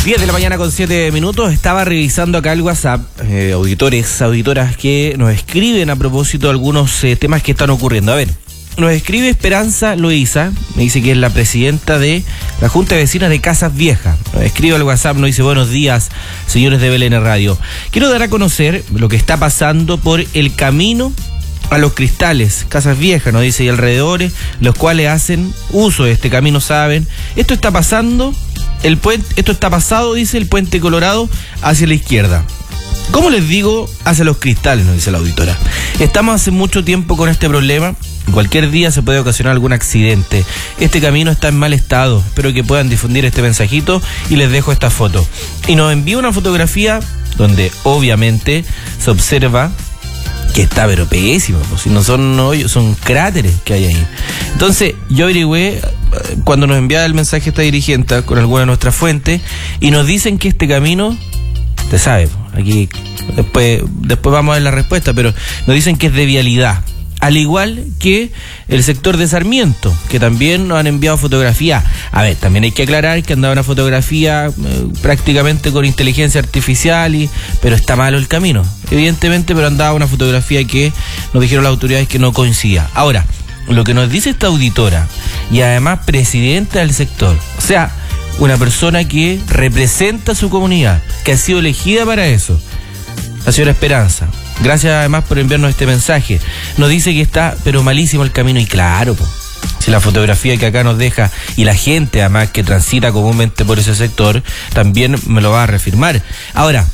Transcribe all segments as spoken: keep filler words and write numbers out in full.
diez de la mañana con siete minutos. Estaba revisando acá el WhatsApp, eh, auditores, auditoras que nos escriben a propósito de algunos eh, temas que están ocurriendo. A ver, nos escribe Esperanza Loíza, me dice que es la presidenta de la Junta de Vecinas de Casas Viejas. Nos escribe al WhatsApp, nos dice: buenos días, señores de B L N Radio. Quiero dar a conocer lo que está pasando por el camino a Los Cristales, Casas Viejas, nos dice, y alrededores, los cuales hacen uso de este camino, saben. Esto está pasando, el puente, esto está pasado, dice, el Puente Colorado hacia la izquierda. ¿Cómo les digo? Hacia Los Cristales, nos dice la auditora. Estamos hace mucho tiempo con este problema. Cualquier día se puede ocasionar algún accidente. Este camino está en mal estado. Espero que puedan difundir este mensajito y les dejo esta foto. Y nos envía una fotografía donde obviamente se observa que está pero pésimo, pues, si no son hoyos, son cráteres que hay ahí. Entonces yo averigüé cuando nos enviaba el mensaje esta dirigente con alguna de nuestras fuentes y nos dicen que este camino, te sabe, aquí después, después vamos a ver la respuesta, pero nos dicen que es de vialidad. Al igual que el sector de Sarmiento, que también nos han enviado fotografías. A ver, también hay que aclarar que andaba una fotografía eh, prácticamente con inteligencia artificial, y, pero está malo el camino, evidentemente, pero andaba una fotografía que nos dijeron las autoridades que no coincidía. Ahora, lo que nos dice esta auditora, y además presidenta del sector, o sea, una persona que representa a su comunidad, que ha sido elegida para eso, la señora Esperanza. Gracias además por enviarnos este mensaje. Nos dice que está pero malísimo el camino, y claro, po, si la fotografía que acá nos deja y la gente además que transita comúnmente por ese sector también me lo va a reafirmar. Ahora,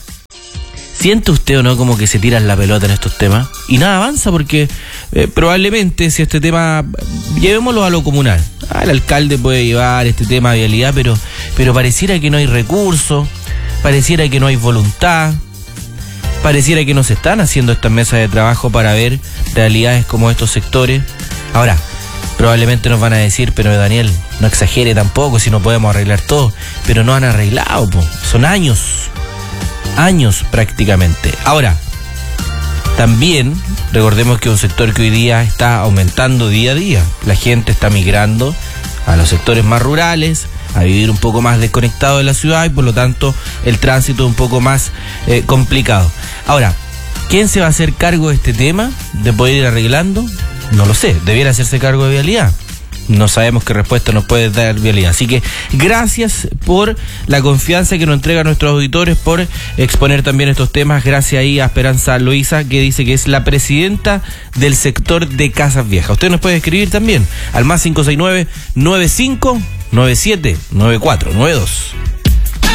¿siente usted o no como que se tiran la pelota en estos temas? Y nada avanza porque eh, probablemente si este tema, llevémoslo a lo comunal. Ah, el alcalde puede llevar este tema de vialidad, pero, pero pareciera que no hay recursos, pareciera que no hay voluntad. Pareciera que no se están haciendo estas mesas de trabajo para ver realidades como estos sectores. Ahora, probablemente nos van a decir, pero Daniel, no exagere tampoco si no podemos arreglar todo. Pero no han arreglado, po. Son años, años prácticamente. Ahora, también recordemos que es un sector que hoy día está aumentando día a día. La gente está migrando a los sectores más rurales, a vivir un poco más desconectado de la ciudad, y por lo tanto el tránsito es un poco más eh, complicado. Ahora, ¿quién se va a hacer cargo de este tema, de poder ir arreglando? No lo sé, debiera hacerse cargo de vialidad. No sabemos qué respuesta nos puede dar vialidad. Así que gracias por la confianza que nos entregan nuestros auditores, por exponer también estos temas. Gracias ahí a Esperanza Loíza, que dice que es la presidenta del sector de Casas Viejas. Usted nos puede escribir también al más cinco seis nueve, nueve cinco nueve siete, nueve cuatro nueve dos.